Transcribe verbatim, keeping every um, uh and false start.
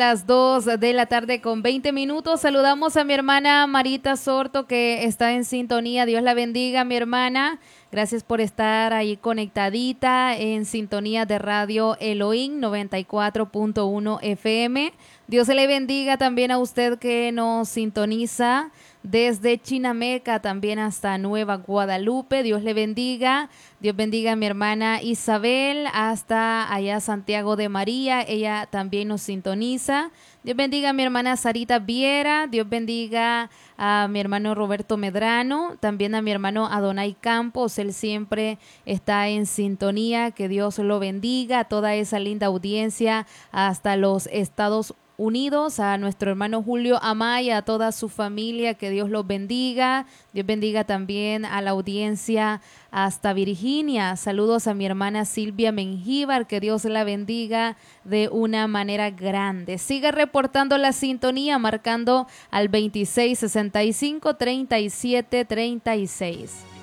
Las dos de la tarde con veinte minutos. Saludamos a mi hermana Marita Sorto, que está en sintonía. Dios la bendiga, mi hermana. Gracias por estar ahí conectadita en sintonía de Radio Elohim noventa y cuatro punto uno F M. Dios se le bendiga también a usted que nos sintoniza desde Chinameca también hasta Nueva Guadalupe. Dios le bendiga. Dios bendiga a mi hermana Isabel hasta allá Santiago de María. Ella también nos sintoniza. Dios bendiga a mi hermana Sarita Viera. Dios bendiga a mi hermano Roberto Medrano. También a mi hermano Adonai Campos. Él siempre está en sintonía. Que Dios lo bendiga. A toda esa linda audiencia hasta los Estados Unidos, a nuestro hermano Julio Amaya, a toda su familia, que Dios los bendiga. Dios bendiga también a la audiencia hasta Virginia. Saludos a mi hermana Silvia Mengíbar, que Dios la bendiga de una manera grande. Siga reportando la sintonía, marcando al veintiséis sesenta y cinco treinta y siete treinta y seis.